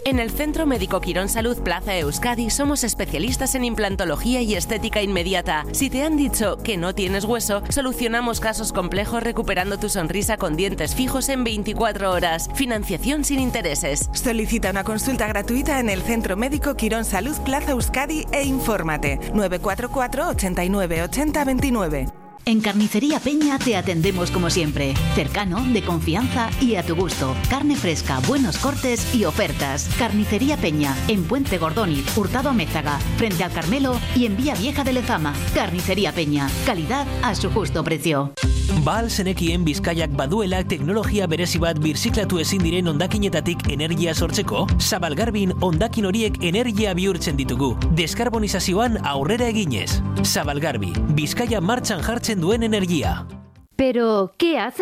En el Centro Médico Quirón Salud Plaza Euskadi somos especialistas en implantología y estética inmediata. Si te han dicho que no tienes hueso, solucionamos casos complejos recuperando tu sonrisa con dientes fijos en 24 horas. Financiación sin intereses. Solicita una consulta gratuita en el Centro Médico Quirón Salud Plaza Euskadi e infórmate. 944 89 80 29. En Carnicería Peña te atendemos como siempre. Cercano, de confianza y a tu gusto. Carne fresca, buenos cortes y ofertas. Carnicería Peña, en Puente Gordoni, Hurtado Amézaga, frente al Carmelo y en Vía Vieja de Lezama. Carnicería Peña, calidad a su justo precio. Ba al zenekien Bizkaiak baduela teknologia berezi bat birziklatu ezin diren hondakinetatik energia sortzeko? Zabalgarbin hondakin horiek energia bihurtzen ditugu. Deskarbonizazioan aurrera eginez. Zabalgarbi, Bizkaia martxan jartzen duen energia. Pero, ¿qué hace?